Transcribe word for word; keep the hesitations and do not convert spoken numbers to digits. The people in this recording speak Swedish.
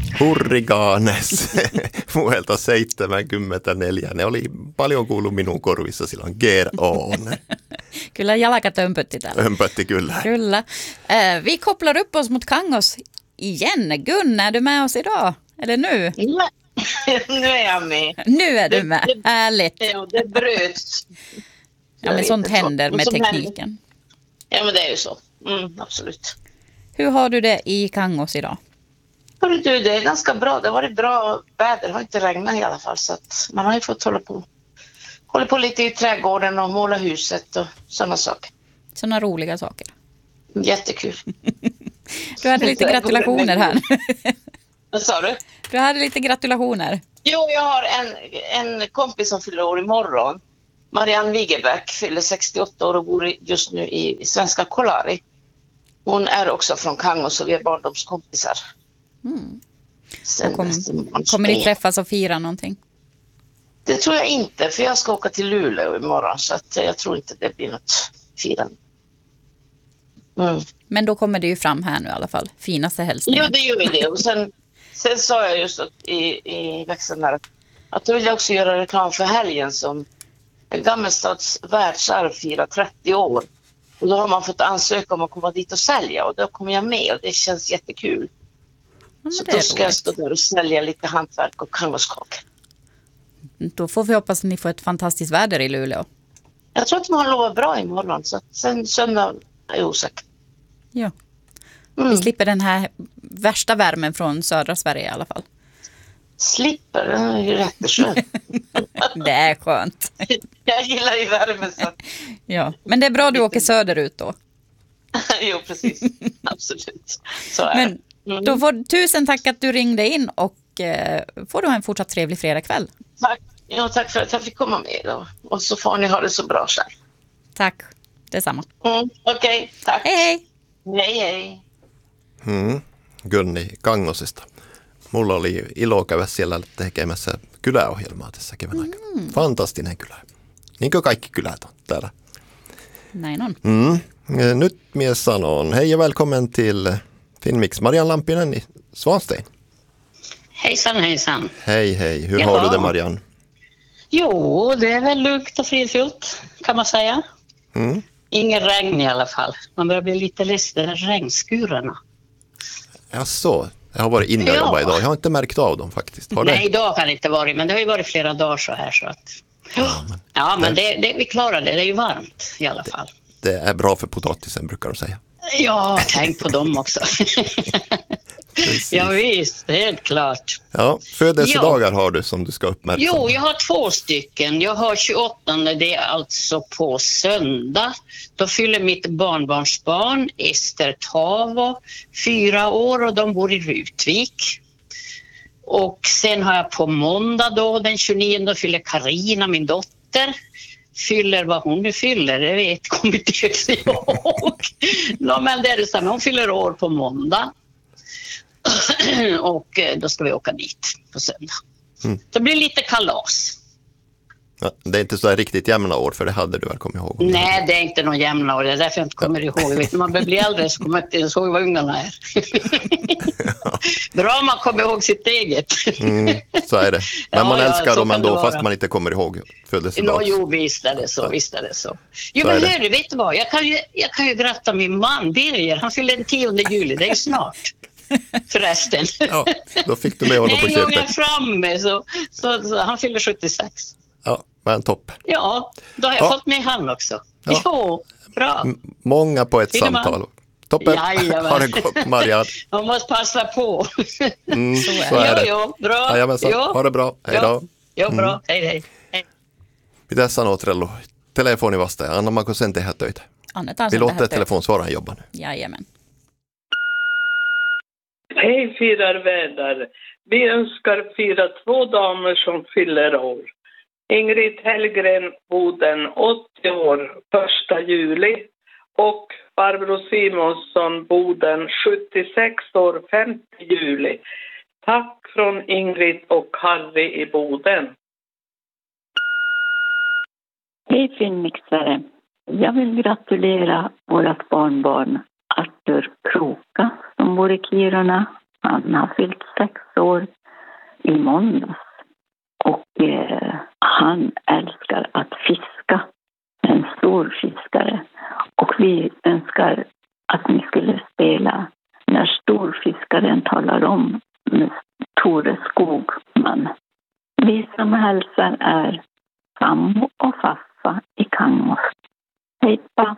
Hurrikaanes vuodelta seitsemänkymmentäneljä. Ne oli paljon kuullut minun korvissa silloin. Ger on. Kyllä jalka tömpötti täällä. Tömpötti kyllä. Kyllä. Eh, vi kopplar upp oss mot Kangos igen. Gun, är du med oss idag? Eller nu? Ja, nu är jag med. Nu är du med. Det, Ärligt. ja, det bröts. Ja, men sånt händer med som tekniken. händer. Ja, men det är ju så. Mm, absolut. Hur har du det i Kangos idag? Hörru du, det är ganska bra. Det har varit bra väder. Det har inte regnat i alla fall. Så att man har ju fått hålla på. Hålla på lite i trädgården och måla huset och sådana saker. Sådana roliga saker. Jättekul. Du hade lite gratulationer här. Vad sa du? Du hade lite gratulationer. Jo, jag har en, en kompis som fyller år imorgon. Marianne Wigeberg fyller sextioåtta år och bor just nu i svenska Kolari. Hon är också från Kangos och vi är barndomskompisar. Mm. Sen Kom, kommer ni träffas och fira någonting? Det tror jag inte, för jag ska åka till Luleå imorgon så att jag tror inte det blir något firande. Mm. Men då kommer det ju fram här nu i alla fall. Finaste hälsningen. Jo, det gör vi det. Och sen, sen sa jag just att i, i växeln där att då vill jag också göra reklam för helgen som Gammelstads världsarv firar trettio år. Och då har man fått ansöka om att komma dit och sälja och då kommer jag med och det känns jättekul. Ja, så då då ska jag stå där och sälja lite hantverk och kangaskakor. Då får vi hoppas att ni får ett fantastiskt väder i Luleå. Jag tror att man har lovat bra imorgon så att sen söndag är jag osäker. Ja. Mm. Vi slipper den här värsta värmen från södra Sverige i alla fall. Slipper, det är ju jätteskönt. Det är skönt. Jag gillar ju värmen så. Ja, men det är bra du åker söderut då. Jo, precis. Absolut. Så är men det. Mm. Då får tusen tack att du ringde in och eh, får du ha en fortsatt trevlig fredagkväll. Tack. Ja, tack för att jag fick komma med då. Och så får ni ha det så bra själv. Tack, detsamma. Mm, Okej, okay, tack. Hei hei. Hei hei. Hmm. Gunni Kangosista. Mulla oli ilo käydä siellä tekemässä kyläohjelmaa tässä kevään aikana. Mm. Fantastinen kylä. Niin kuin kaikki kylät on täällä. Näin on. Mm. Nyt mies sanoo, hej och välkommen till Finnmix. Marianne Lampinen i Svanstein. Hejsan, hejsan. Hej, hej. Hur Jaha. har du det, Marianne? Jo, det är väl lugnt och fridfullt kan man säga. Mm. Ingen regn i alla fall. Man börjar bli lite less, de regnskurarna. Ja, så. Jag har varit inne och jobbat idag. Jag har inte märkt av dem faktiskt. Har Nej, det? idag kan det inte vara, men det har ju varit flera dagar så här. Så att... Ja, men, ja, men det, det, vi klarar det. Det är ju varmt i alla fall. Det, det är bra för potatisen, brukar de säga. Ja, tänk på dem också. Ja visst, helt klart. Ja, födelsedagar har du som du ska uppmärksamma. Jo, jag har två stycken. Jag har tjugoåttonde, det är alltså på söndag. Då fyller mitt barnbarnsbarn Ester Tavo fyra år och de bor i Rutvik. Och sen har jag på måndag då, den tjugonionde, fyller Karina, min dotter. Fyller vad hon nu fyller, det vet kommer inte ihåg. No, men det är det samma, hon fyller år på måndag. Och då ska vi åka dit på söndag. Mm. Det blir lite kalas. Ja, det är inte så här riktigt jämna år, för det hade du väl kommit ihåg? Nej, det är inte någon jämna år. Det är därför jag inte kommer ihåg. Vet, när man blir äldre så kommer jag inte ens ihåg vad ungarna är. Ja. Bra man kommer ihåg sitt eget. Mm, så är det. Men ja, man ja, älskar dem ändå vara. Fast man inte kommer ihåg födelsedag. No, jo, visst är det så. Ja. Visst är det så. Jo, så men hör du, vet du vad? Jag kan ju, jag kan ju gratta min man, Birger. Han fyller den tionde juli. Det är snart. Förresten. Ja, då fick du med honom på köpet. En gång jag framme så, så, så han fyller sjuttiosex. Ja, men topp. Ja, då har jag ja. fått med han också. Ja. Jo, bra. M- många på ett Vill samtal. Man? Toppen. Ha det gott, Marianne. Man måste passa på. Mm, så är, så är det. Jo, jo, bra. Ja, men så, jo. Ha det bra. Hej då. Jo, bra. Mm. Hej, hej. hej. Pitäisi sanoa Trello. Telefoni vastaaja. Annammeko sen tehdä töitä? Annetaan Vi sen låter telefonsvararen jobba nu. Jajamän. Hej firar värdar. Vi önskar fira två damer som fyller år. Ingrid Hellgren, Boden, åttio år, första juli. Och Barbro Simonsson, Boden, sjuttiosex år, femte juli. Tack från Ingrid och Harry i Boden. Hej Finnmixare. Jag vill gratulera vårt barnbarn Arthur Kroka som bor i Kiruna. Han har fyllt sex år i måndags. Och eh, han älskar att fiska. En stor fiskare. Och vi önskar att ni skulle spela När storfiskaren talar om med Tore Skogman. Vi som hälsar är Sammo och Faffa i Kangos. Hejpa!